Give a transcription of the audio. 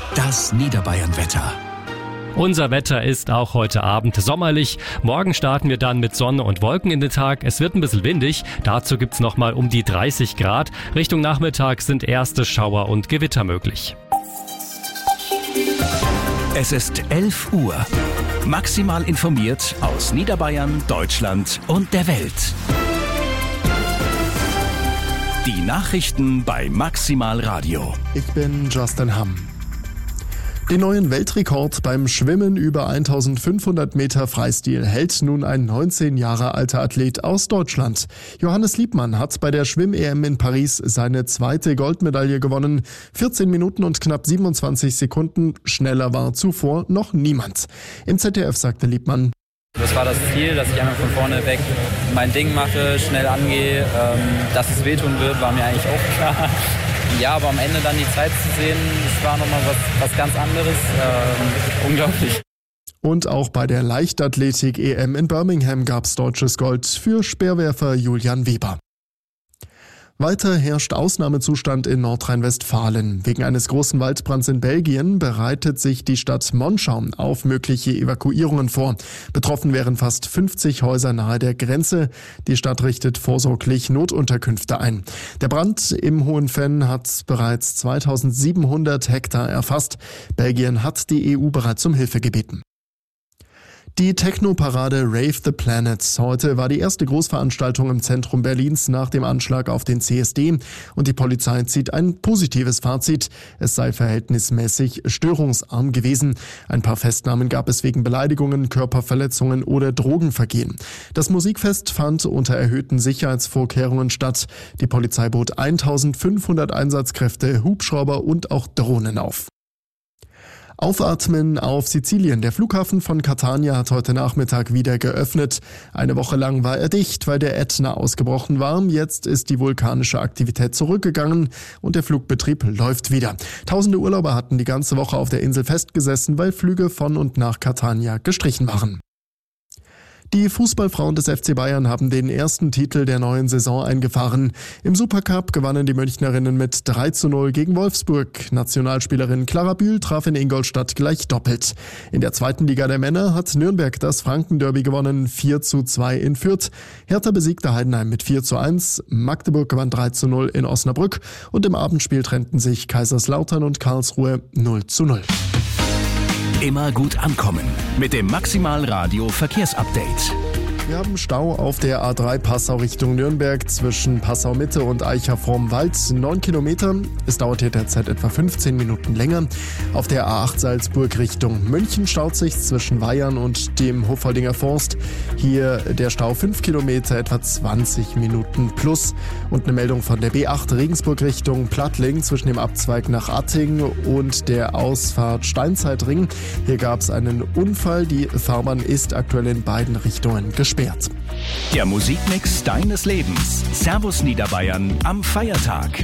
Das Niederbayern-Wetter. Unser Wetter ist auch heute Abend sommerlich. Morgen starten wir dann mit Sonne und Wolken in den Tag. Es wird ein bisschen windig. Dazu gibt's nochmal um die 30 Grad. Richtung Nachmittag sind erste Schauer und Gewitter möglich. Es ist 11 Uhr. Maximal informiert aus Niederbayern, Deutschland und der Welt. Die Nachrichten bei Maximal Radio. Ich bin Justin Hamm. Den neuen Weltrekord beim Schwimmen über 1500 Meter Freistil hält nun ein 19 Jahre alter Athlet aus Deutschland. Johannes Liebmann hat bei der Schwimm-EM in Paris seine zweite Goldmedaille gewonnen. 14 Minuten und knapp 27 Sekunden. Schneller war zuvor noch niemand. Im ZDF sagte Liebmann: Das war das Ziel, dass ich einfach von vorne weg mein Ding mache, schnell angehe. Dass es wehtun wird, war mir eigentlich auch klar. Ja, aber am Ende dann die Zeit zu sehen, das war nochmal was ganz anderes. Unglaublich. Und auch bei der Leichtathletik-EM in Birmingham gab's deutsches Gold für Speerwerfer Julian Weber. Weiter herrscht Ausnahmezustand in Nordrhein-Westfalen. Wegen eines großen Waldbrands in Belgien bereitet sich die Stadt Monschau auf mögliche Evakuierungen vor. Betroffen wären fast 50 Häuser nahe der Grenze. Die Stadt richtet vorsorglich Notunterkünfte ein. Der Brand im Hohenfenn hat bereits 2700 Hektar erfasst. Belgien hat die EU bereits um Hilfe gebeten. Die Techno-Parade Rave the Planet. Heute war die erste Großveranstaltung im Zentrum Berlins nach dem Anschlag auf den CSD und die Polizei zieht ein positives Fazit. Es sei verhältnismäßig störungsarm gewesen. Ein paar Festnahmen gab es wegen Beleidigungen, Körperverletzungen oder Drogenvergehen. Das Musikfest fand unter erhöhten Sicherheitsvorkehrungen statt. Die Polizei bot 1500 Einsatzkräfte, Hubschrauber und auch Drohnen auf. Aufatmen auf Sizilien. Der Flughafen von Catania hat heute Nachmittag wieder geöffnet. Eine Woche lang war er dicht, weil der Ätna ausgebrochen war. Jetzt ist die vulkanische Aktivität zurückgegangen und der Flugbetrieb läuft wieder. Tausende Urlauber hatten die ganze Woche auf der Insel festgesessen, weil Flüge von und nach Catania gestrichen waren. Die Fußballfrauen des FC Bayern haben den ersten Titel der neuen Saison eingefahren. Im Supercup gewannen die Münchnerinnen mit 3:0 gegen Wolfsburg. Nationalspielerin Clara Bühl traf in Ingolstadt gleich doppelt. In der zweiten Liga der Männer hat Nürnberg das Franken-Derby gewonnen, 4:2 in Fürth. Hertha besiegte Heidenheim mit 4:1. Magdeburg gewann 3:0 in Osnabrück. Und im Abendspiel trennten sich Kaiserslautern und Karlsruhe 0:0. Immer gut ankommen mit dem Maximal Radio Verkehrsupdate. Wir haben Stau auf der A3 Passau Richtung Nürnberg zwischen Passau Mitte und Eicher vorm Wald. 9 Kilometer. Es dauert hier derzeit etwa 15 Minuten länger. Auf der A8 Salzburg Richtung München staut sich zwischen Weyern und dem Hofaldinger Forst. Hier der Stau 5 Kilometer, etwa 20 Minuten plus. Und eine Meldung von der B8 Regensburg Richtung Plattling zwischen dem Abzweig nach Atting und der Ausfahrt Steinzeitring. Hier gab es einen Unfall. Die Fahrbahn ist aktuell in beiden Richtungen gesperrt. Der Musikmix deines Lebens. Servus Niederbayern am Feiertag.